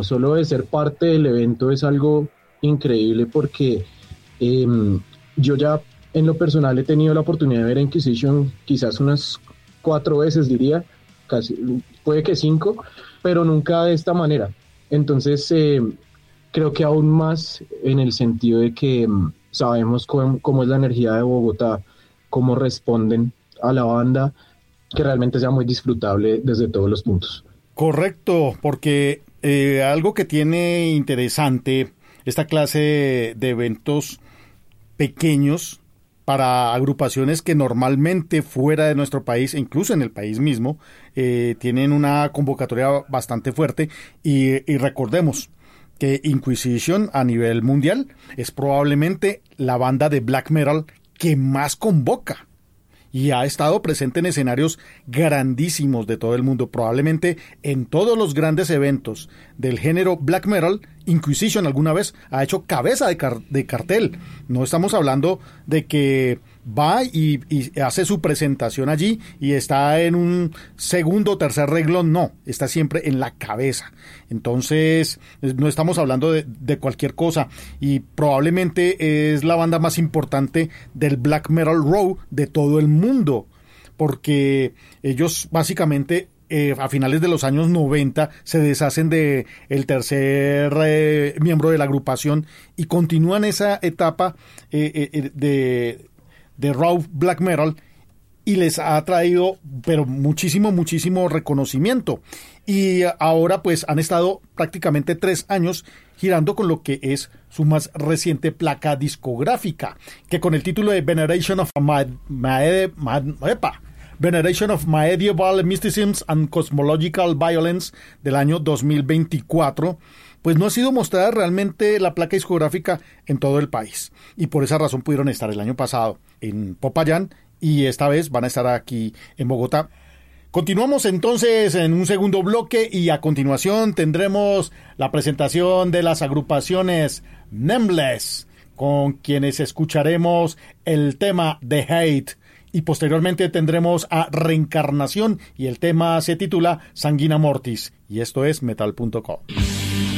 solo de ser parte del evento es algo increíble porque yo ya en lo personal he tenido la oportunidad de ver a Inquisition quizás unas 4 veces, diría, casi, puede que 5, pero nunca de esta manera. Entonces, creo que aún más en el sentido de que sabemos cómo es la energía de Bogotá, cómo responden a la banda, que realmente sea muy disfrutable desde todos los puntos. Correcto, porque algo que tiene interesante esta clase de eventos pequeños para agrupaciones que normalmente fuera de nuestro país, e incluso en el país mismo, tienen una convocatoria bastante fuerte y recordemos que Inquisition a nivel mundial es probablemente la banda de black metal que más convoca y ha estado presente en escenarios grandísimos de todo el mundo, probablemente en todos los grandes eventos del género black metal. Inquisition alguna vez ha hecho cabeza de cartel. No estamos hablando de que va y hace su presentación allí y está en un segundo o tercer renglón, no, está siempre en la cabeza. Entonces, no estamos hablando de cualquier cosa y probablemente es la banda más importante del black metal row de todo el mundo, porque ellos básicamente a finales de los años 90 se deshacen de el tercer miembro de la agrupación y continúan esa etapa de raw black metal y les ha traído pero muchísimo reconocimiento y ahora pues han estado prácticamente 3 años girando con lo que es su más reciente placa discográfica, que con el título de Veneration of Medieval Mysticism and Cosmological Violence del año 2024, pues no ha sido mostrada realmente la placa discográfica en todo el país. Y por esa razón pudieron estar el año pasado en Popayán y esta vez van a estar aquí en Bogotá. Continuamos entonces en un segundo bloque y a continuación tendremos la presentación de las agrupaciones Nameless, con quienes escucharemos el tema The Hate. Y posteriormente tendremos a Reencarnación y el tema se titula Sanguina Mortis. Y esto es Metal.com.